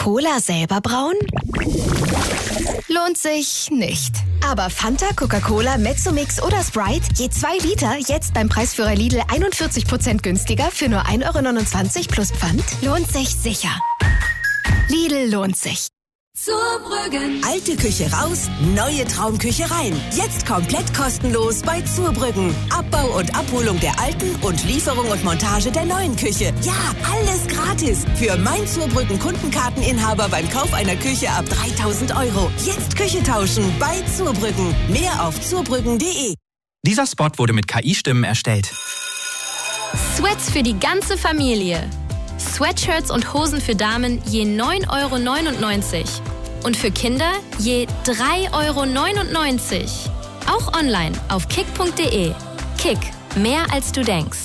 Cola selber brauen? Lohnt sich nicht. Aber Fanta, Coca-Cola, Mezzomix oder Sprite, je 2 Liter, jetzt beim Preisführer Lidl 41% günstiger für nur 1,29 € plus Pfand? Lohnt sich sicher. Lidl lohnt sich. Zurbrüggen. Alte Küche raus, neue Traumküche rein. Jetzt komplett kostenlos bei Zurbrüggen. Abbau und Abholung der alten und Lieferung und Montage der neuen Küche. Ja, alles gratis. Für mein Zurbrüggen Kundenkarteninhaber beim Kauf einer Küche ab 3.000 €. Jetzt Küche tauschen bei Zurbrüggen. Mehr auf zurbrüggen.de. Dieser Spot wurde mit KI-Stimmen erstellt. Sweats für die ganze Familie. Sweatshirts und Hosen für Damen je 9,99 € und für Kinder je 3,99 €. Auch online auf kick.de. Kick, mehr als du denkst.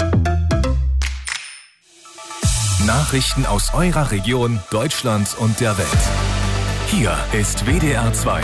Nachrichten aus eurer Region, Deutschland und der Welt. Hier ist WDR 2.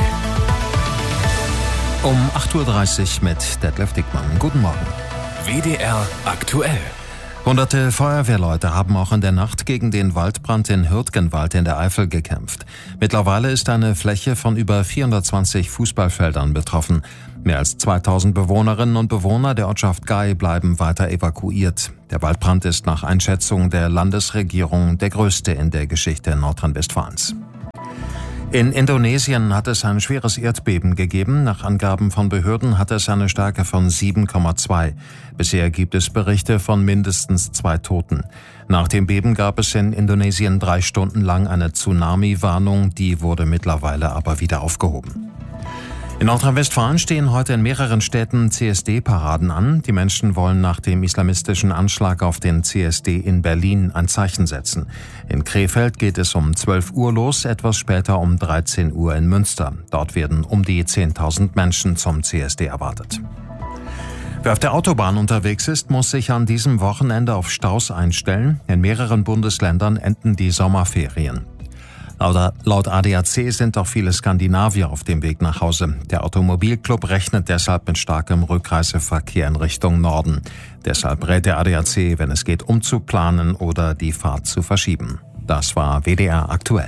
Um 8.30 Uhr mit Detlef Dickmann. Guten Morgen. WDR aktuell. Hunderte Feuerwehrleute haben auch in der Nacht gegen den Waldbrand in Hürtgenwald in der Eifel gekämpft. Mittlerweile ist eine Fläche von über 420 Fußballfeldern betroffen. Mehr als 2000 Bewohnerinnen und Bewohner der Ortschaft Gay bleiben weiter evakuiert. Der Waldbrand ist nach Einschätzung der Landesregierung der größte in der Geschichte Nordrhein-Westfalens. In Indonesien hat es ein schweres Erdbeben gegeben. Nach Angaben von Behörden hatte es eine Stärke von 7,2. Bisher gibt es Berichte von mindestens 2 Toten. Nach dem Beben gab es in Indonesien 3 Stunden lang eine Tsunami-Warnung. Die wurde mittlerweile aber wieder aufgehoben. In Nordrhein-Westfalen stehen heute in mehreren Städten CSD-Paraden an. Die Menschen wollen nach dem islamistischen Anschlag auf den CSD in Berlin ein Zeichen setzen. In Krefeld geht es um 12 Uhr los, etwas später um 13 Uhr in Münster. Dort werden um die 10.000 Menschen zum CSD erwartet. Wer auf der Autobahn unterwegs ist, muss sich an diesem Wochenende auf Staus einstellen. In mehreren Bundesländern enden die Sommerferien. Laut ADAC sind auch viele Skandinavier auf dem Weg nach Hause. Der Automobilclub rechnet deshalb mit starkem Rückreiseverkehr in Richtung Norden. Deshalb rät der ADAC, wenn es geht, umzuplanen oder die Fahrt zu verschieben. Das war WDR aktuell.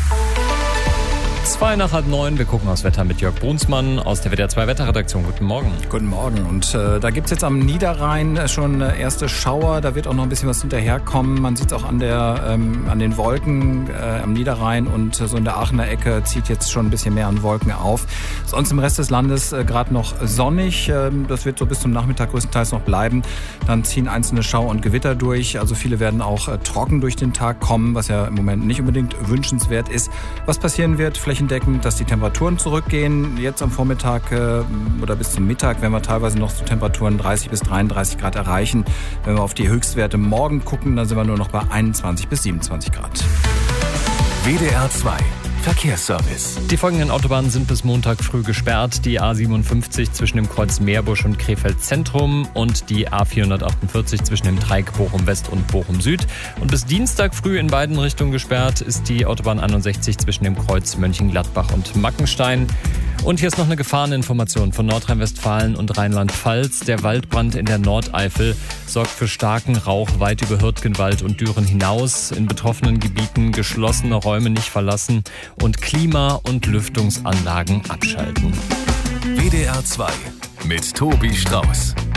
8:02. Wir gucken aufs Wetter mit Jörg Brunsmann aus der WDR 2 Wetterredaktion. Guten Morgen. Guten Morgen. Und da gibt es jetzt am Niederrhein schon erste Schauer. Da wird auch noch ein bisschen was hinterherkommen. Man sieht es auch an den Wolken am Niederrhein und so in der Aachener Ecke zieht jetzt schon ein bisschen mehr an Wolken auf. Sonst im Rest des Landes gerade noch sonnig. Das wird so bis zum Nachmittag größtenteils noch bleiben. Dann ziehen einzelne Schauer und Gewitter durch. Also viele werden auch trocken durch den Tag kommen, was ja im Moment nicht unbedingt wünschenswert ist. Was passieren wird, flächendeckend, dass die Temperaturen zurückgehen. Jetzt am Vormittag oder bis zum Mittag werden wir teilweise noch zu Temperaturen 30 bis 33 Grad erreichen. Wenn wir auf die Höchstwerte morgen gucken, dann sind wir nur noch bei 21 bis 27 Grad. WDR 2 Verkehrsservice. Die folgenden Autobahnen sind bis Montag früh gesperrt. Die A57 zwischen dem Kreuz Meerbusch und Krefeld Zentrum und die A448 zwischen dem Dreieck Bochum West und Bochum Süd. Und bis Dienstag früh in beiden Richtungen gesperrt ist die Autobahn 61 zwischen dem Kreuz Mönchengladbach und Mackenstein. Und hier ist noch eine Gefahreninformation von Nordrhein-Westfalen und Rheinland-Pfalz. Der Waldbrand in der Nordeifel sorgt für starken Rauch weit über Hürtgenwald und Düren hinaus. In betroffenen Gebieten geschlossene Räume nicht verlassen und Klima- und Lüftungsanlagen abschalten. WDR 2 mit Tobi Strauß.